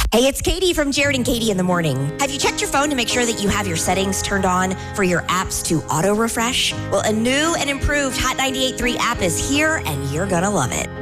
Hey, it's Katie from Jared and Katie in the Morning. Have you checked your phone to make sure that you have your settings turned on for your apps to auto refresh? Well, a new and improved Hot 98.3 app is here, and you're going to love it.